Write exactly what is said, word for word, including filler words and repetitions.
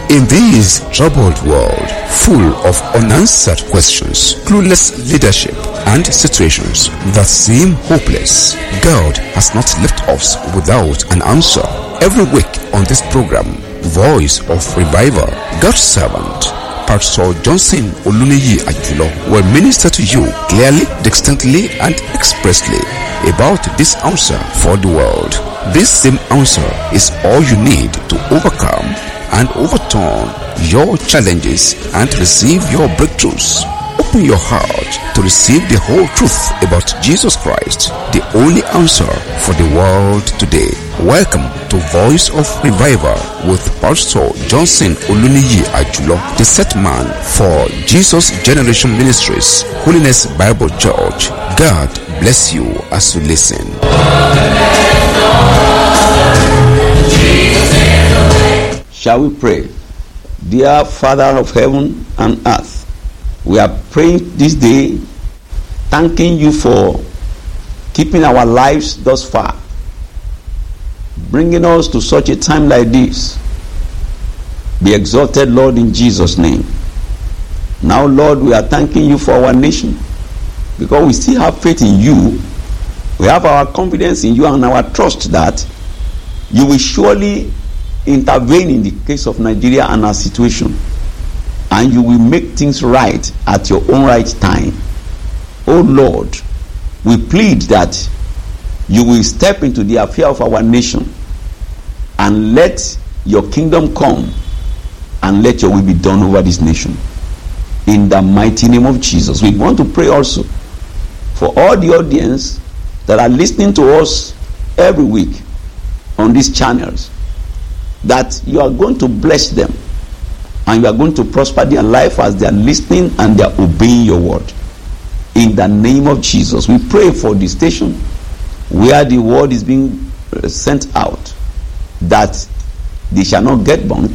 In this troubled world, full of unanswered questions, clueless leadership, and situations that seem hopeless, God has not left us without an answer. Every week on this program, Voice of Revival, God's servant, Pastor Johnson Oluniyi Ajulo, will minister to you clearly, distinctly, and expressly about this answer for the world. This same answer is all you need to overcome and overturn your challenges and receive your breakthroughs. Open your heart to receive the whole truth about Jesus Christ, the only answer for the world today. Welcome to Voice of Revival with Pastor Johnson Oluniyi Ajulo, the set man for Jesus Generation Ministries, Holiness Bible Church. God bless you as you listen. Shall we pray? Dear Father of heaven and earth, we are praying this day, thanking you for keeping our lives thus far, bringing us to such a time like this. Be exalted, Lord, in Jesus' name. Now, Lord, we are thanking you for our nation, because we still have faith in you. We have our confidence in you and our trust that you will surely intervene in the case of Nigeria and our situation, and you will make things right at your own right time. Oh Lord, we plead that you will step into the affair of our nation and let your kingdom come and let your will be done over this nation. In the mighty name of Jesus. We want to pray also for all the audience that are listening to us every week on these channels, that you are going to bless them and you are going to prosper their life as they are listening and they are obeying your word. In the name of Jesus, we pray for the station where the word is being sent out, that they shall not get bound